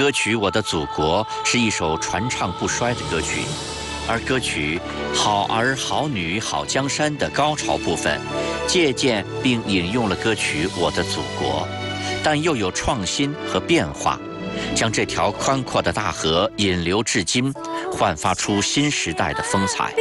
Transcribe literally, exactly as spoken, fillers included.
歌曲《我的祖国》是一首传唱不衰的歌曲，而歌曲《好儿好女好江山》的高潮部分，借鉴并引用了歌曲《我的祖国》，但又有创新和变化，将这条宽阔的大河引流至今，焕发出新时代的风采。